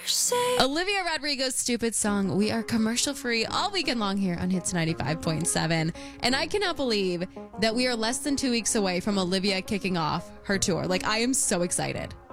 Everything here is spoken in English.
Olivia Rodrigo's Stupid Song. We are commercial free all weekend long here on Hits 95.7. And I cannot believe that we are less than 2 weeks away from Olivia kicking off her tour. Like, I am so excited.